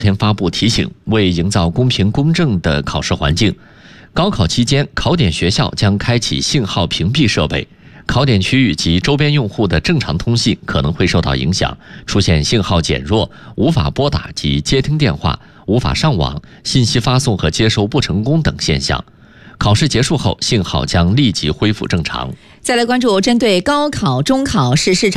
天发布提醒，为营造公平公正的考试环境，高考期间考点学校将开启信号屏蔽设备，考点区域及周边用户的正常通信可能会受到影响，出现信号减弱、无法拨打及接听电话、无法上网、信息发送和接收不成功等现象。考试结束后，信号将立即恢复正常。 再来关注针对高考、中考试市场